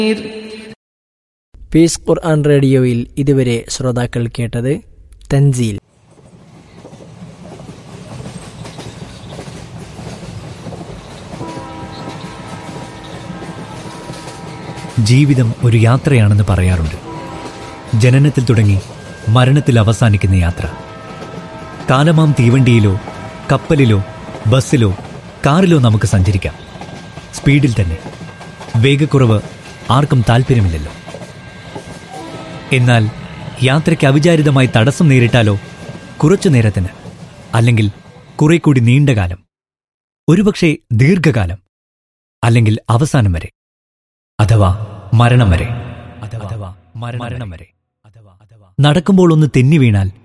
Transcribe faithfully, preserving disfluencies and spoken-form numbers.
Piece ഖുർആൻ റേഡിയോയിൽ ഇതുവരെ ശ്രോതാക്കൾ കേട്ടത് തൻസീൽ. ജീവിതം ഒരു യാത്രയാണെന്ന് പറയാറുണ്ട്. ജനനത്തിൽ തുടങ്ങി മരണത്തിൽ അവസാനിക്കുന്ന യാത്ര. കാലമാം തീവണ്ടിയിലോ കപ്പലിലോ ബസ്സിലോ കാറിലോ നമുക്ക് സഞ്ചരിക്കാം, സ്പീഡിൽ തന്നെ. വേഗക്കുറവ് ആർക്കും താല്പര്യമില്ലല്ലോ. എന്നാൽ യാത്രയ്ക്ക് അവിചാരിതമായി തടസ്സം നേരിട്ടാലോ? കുറച്ചു നേരത്തിന്, അല്ലെങ്കിൽ കുറെ കൂടി നീണ്ടകാലം, ഒരുപക്ഷെ ദീർഘകാലം, അല്ലെങ്കിൽ അവസാനം വരെ, അഥവാ മരണം വരെ. അഥവാ മരണം വരെ. നടക്കുമ്പോൾ ഒന്ന് തെന്നി വീണാൽ